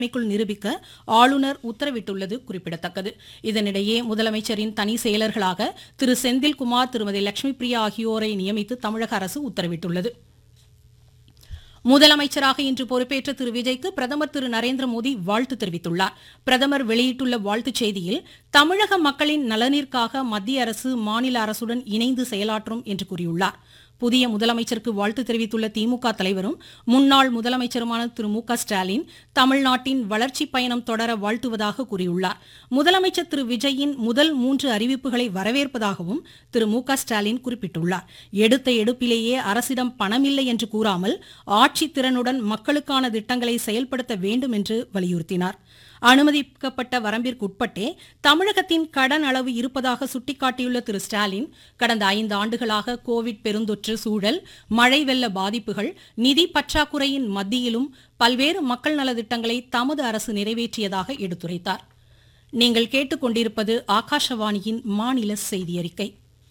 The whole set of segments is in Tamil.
நிரூபிக்க ஆளுநர் உத்தரவிட்டுள்ளது குறிப்பிடத்தக்கது. இதனிடையே முதலமைச்சரின் தனி செயலர்களாக திரு செந்தில்குமார், திருமதி லட்சுமி பிரியா ஆகியோரை நியமித்து தமிழக அரசு உத்தரவிட்டுள்ளது. முதலமைச்சராக இன்று பொறுப்பேற்ற திரு விஜய்க்கு பிரதமர் திரு நரேந்திர மோடி வாழ்த்து தெரிவித்துள்ளார். பிரதமர் வெளியிட்டுள்ள வாழ்த்துச் செய்தியில் தமிழக மக்களின் நலனிற்காக மத்திய அரசு மாநில அரசுடன் இணைந்து செயலாற்றும் என்று கூறியுள்ளார். புதிய முதலமைச்சருக்கு வாழ்த்து தெரிவித்துள்ள திமுக தலைவரும் முன்னாள் முதலமைச்சருமான திரு மு.க. ஸ்டாலின் தமிழ்நாட்டின் வளர்ச்சி பயணம் தொடர வாழ்த்துவதாக கூறியுள்ளார். முதலமைச்சர் திரு விஜயின் முதல் 3 அறிவிப்புகளை வரவேற்பதாகவும் திரு மு.க. ஸ்டாலின் குறிப்பிட்டுள்ளார். எடுத்த எடுப்பிலேயே அரசிடம் பணமில்லை என்று கூறாமல் ஆட்சி திறனுடன் மக்களுக்கான திட்டங்களை செயல்படுத்த வேண்டும் என்று வலியுறுத்தினார். அனுமதிக்கப்பட்ட வரம்பிற்குட்பட்டே தமிழகத்தின் கடன் அளவு இருப்பதாக சுட்டிக்காட்டியுள்ள திரு ஸ்டாலின், கடந்த 5 ஆண்டுகளாக கோவிட் பெருந்தொற்று சூழல், மழை வெள்ள பாதிப்புகள், நிதி பற்றாக்குறையின் மத்தியிலும் பல்வேறு மக்கள் நலத்திட்டங்களை தமது அரசு நிறைவேற்றியதாக எடுத்துரைத்தார். நீங்கள் கேட்டுக்கொண்டிருப்பது ஆகாஷவாணியின் மாநில செய்தி அறிக்கை.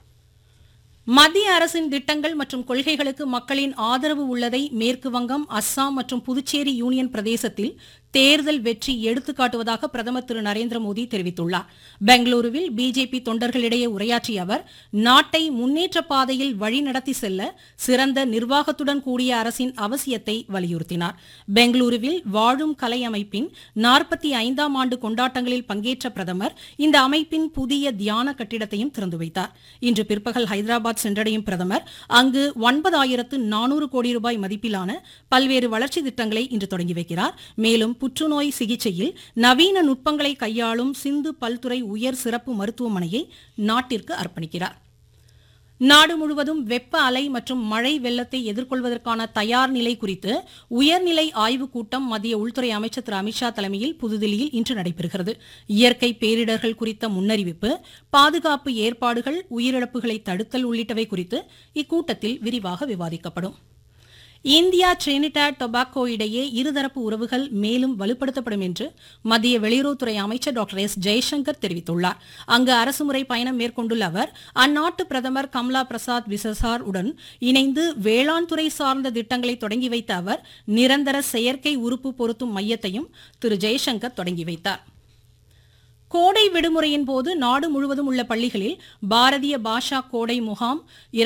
மத்திய அரசின் திட்டங்கள் மற்றும் கொள்கைகளுக்கு மக்களின் ஆதரவு உள்ளதை மேற்கு வங்கம், அஸ்ஸாம் மற்றும் புதுச்சேரி யூனியன் பிரதேசத்தில் தேர்தல் வெற்றி எடுத்துக்காட்டுவதாக பிரதமர் திரு நரேந்திர மோடி தெரிவித்துள்ளார். பெங்களூருவில் பிஜேபி தொண்டர்களிடையே உரையாற்றிய அவர், நாட்டை முன்னேற்ற பாதையில் வழிநடத்தி செல்ல சிறந்த நிர்வாகத்துடன் கூடிய அரசின் அவசியத்தை வலியுறுத்தினார். பெங்களூருவில் வாழும் கலை அமைப்பின் 45ஆம் ஆண்டு கொண்டாட்டங்களில் பங்கேற்ற பிரதமர் இந்த அமைப்பின் புதிய தியான கட்டிடத்தையும் திறந்து வைத்தார். இன்று பிற்பகல் ஹைதராபாத் சென்றடையும் பிரதமர் அங்கு 9400 கோடி ரூபாய் மதிப்பிலான பல்வேறு வளர்ச்சி திட்டங்களை இன்று தொடங்கி வைக்கிறார். மேலும் புற்றுநோய் சிகிச்சையில் நவீன நுட்பங்களை கையாளும் சிந்து பல்துறை உயர் சிறப்பு மருத்துவமனையை நாட்டிற்கு அர்ப்பணிக்கிறார். நாடு முழுவதும் வெப்ப அலை மற்றும் மழை வெள்ளத்தை எதிர்கொள்வதற்கான தயார் நிலை குறித்து உயர்நிலை ஆய்வுக் கூட்டம் மத்திய உள்துறை அமைச்சர் திரு அமித்ஷா தலைமையில் புதுதில்லியில் இன்று நடைபெறுகிறது. இயற்கை பேரிடர்கள் குறித்த முன்னறிவிப்பு, பாதுகாப்பு ஏற்பாடுகள், உயிரிழப்புகளை தடுத்தல் உள்ளிட்டவை குறித்து இக்கூட்டத்தில் விரிவாக விவாதிக்கப்படும். இந்தியா டிரினிடாட் டொபாக்கோ இடையே இருதரப்பு உறவுகள் மேலும் வலுப்படுத்தப்படும் என்று மத்திய வெளியுறவுத்துறை அமைச்சர் டாக்டர் எஸ். ஜெய்சங்கர் தெரிவித்துள்ளார். அங்கு அரசுமுறை பயணம் மேற்கொண்டுள்ள அவர் அந்நாட்டு பிரதமர் கம்லா பிரசாத் விசசார் உடன் இணைந்து வேளாண் துறை சார்ந்த திட்டங்களை தொடங்கி வைத்த அவர் நிரந்தர செயற்கை உறுப்பு பொருத்தும் மையத்தையும் திரு ஜெய்சங்கர் தொடங்கி வைத்தார். கோடை விடுமுறையின் போது நாடு முழுவதும் உள்ள பள்ளிகளில் பாரதிய பாஷா கோடை முகாம்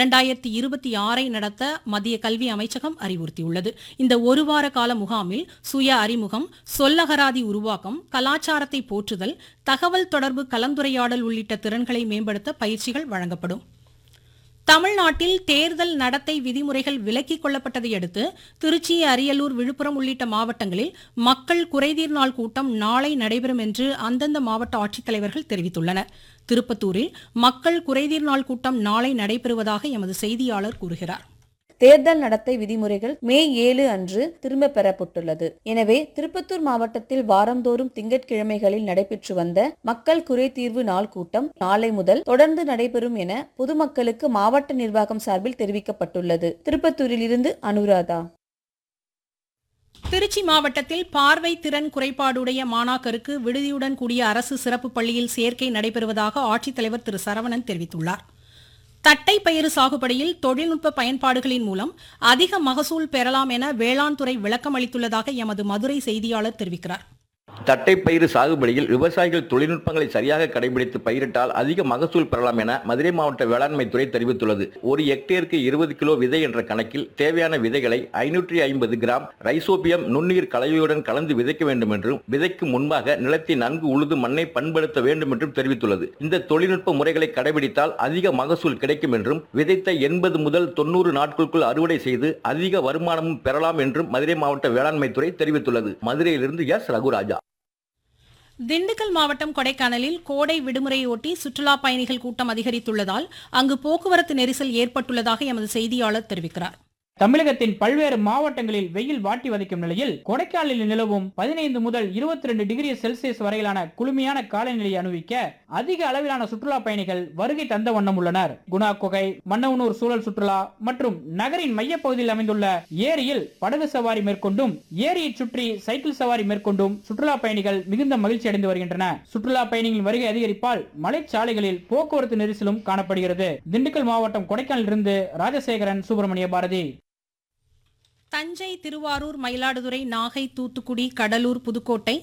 2026 நடத்த மத்திய கல்வி அமைச்சகம் அறிவுறுத்தியுள்ளது. இந்த ஒருவார கால முகாமில் சுய அறிமுகம், சொல்லகராதி உருவாக்கம், கலாச்சாரத்தை போற்றுதல், தகவல் தொடர்பு கலந்துரையாடல் உள்ளிட்ட திறன்களை மேம்படுத்த பயிற்சிகள் வழங்கப்படும். தமிழ்நாட்டில் தேர்தல் நடத்தை விதிமுறைகள் விலக்கிக் கொள்ளப்பட்டதை அடுத்து திருச்சி, அரியலூர், விழுப்புரம் உள்ளிட்ட மாவட்டங்களில் மக்கள் குறைதீர் நாள் கூட்டம் நாளை நடைபெறும் என்று அந்தந்த மாவட்ட ஆட்சித்தலைவர்கள் தெரிவித்துள்ளனர். திருப்பத்தூரில் மக்கள் குறைதீர் நாள் கூட்டம் நாளை நடைபெறுவதாக எமது செய்தியாளர் கூறுகிறார். தேர்தல் நடத்தை விதிமுறைகள் மே 7 அன்று திரும்ப பெறப்பட்டுள்ளது. எனவே திருப்பத்தூர் மாவட்டத்தில் வாரந்தோறும் திங்கட்கிழமைகளில் நடைபெற்று வந்த மக்கள் குறைதீர்வு நாள் கூட்டம் நாளை முதல் தொடர்ந்து நடைபெறும் என பொதுமக்களுக்கு மாவட்ட நிர்வாகம் சார்பில் தெரிவிக்கப்பட்டுள்ளது. திருப்பத்தூரில் இருந்து அனுராதா. திருச்சி மாவட்டத்தில் பார்வை திறன் குறைபாடுடைய மாணாக்கருக்கு விடுதியுடன் கூடிய அரசு சிறப்பு பள்ளியில் சேர்க்கை நடைபெறுவதாக ஆட்சித்தலைவர் திரு சரவணன் தெரிவித்துள்ளார். தட்டை பயிறு சாகுபடியில் தொழில்நுட்ப பயன்பாடுகளின் மூலம் அதிக மகசூல் பெறலாம் என வேளாண் துறை விளக்கம் அளித்துள்ளதாக எமது மதுரை செய்தியாளர் தெரிவிக்கிறார். தட்டைப்பயிறு சாகுபடியில் விவசாயிகள் தொழில்நுட்பங்களை சரியாக கடைபிடித்து பயிரிட்டால் அதிக மகசூல் பெறலாம் என மதுரை மாவட்ட வேளாண்மை துறை தெரிவித்துள்ளது. ஒரு ஹெக்டேருக்கு 20 கிலோ விதை என்ற கணக்கில் தேவையான விதைகளை 550 கிராம் ரைசோபியம் நுண்ணுயிர் கலவையுடன் கலந்து விதைக்க வேண்டும் என்றும், விதைக்கு முன்பாக நிலத்தை நன்கு உழுது மண்ணை பண்படுத்த வேண்டும் என்றும் தெரிவித்துள்ளது. இந்த தொழில்நுட்ப முறைகளை கடைபிடித்தால் அதிக மகசூல் கிடைக்கும் என்றும், விதைத்த 80 முதல் 90 நாட்களுக்குள் அறுவடை செய்து அதிக வருமானமும் பெறலாம் என்றும் மதுரை மாவட்ட வேளாண்மை துறை தெரிவித்துள்ளது. மதுரையிலிருந்து எஸ். ரகுராஜா. திண்டுக்கல் மாவட்டம் கொடைக்கானலில் கோடை விடுமுறையொட்டி சுற்றுலா பயணிகள் கூட்டம் அதிகரித்துள்ளதால் அங்கு போக்குவரத்து நெரிசல் ஏற்பட்டுள்ளதாக எமது செய்தியாளர் தெரிவிக்கிறார். தமிழகத்தின் பல்வேறு மாவட்டங்களில் வெயில் வாட்டி வதைக்கும் நிலையில் கொடைக்கானலில் நிலவும் 15 முதல் 22 டிகிரி செல்சியஸ் வரையிலான குளுமையான காலநிலையை அனுபவிக்க அதிக அளவிலான சுற்றுலா பயணிகள் வருகை தந்த வண்ணம் உள்ளனர். குணா குகை, மன்னவனூர் சூழல் சுற்றுலா மற்றும் நகரின் மையப்பகுதியில் அமைந்துள்ள ஏரியில் படகு சவாரி மேற்கொண்டும், ஏரியை சுற்றி சைக்கிள் சவாரி மேற்கொண்டும் சுற்றுலா பயணிகள் மிகுந்த மகிழ்ச்சி அடைந்து வருகின்றன. சுற்றுலா பயணிகளின் வருகை அதிகரிப்பால் மலைச்சாலைகளில் போக்குவரத்து நெரிசலும் காணப்படுகிறது. திண்டுக்கல் மாவட்டம் கொடைக்கானலில் இருந்து ராஜசேகரன், சுப்பிரமணிய பாரதி. தஞ்சை, திருவாரூர், மயிலாடுதுறை, நாகை, தூத்துக்குடி, கடலூர், புதுக்கோட்டை,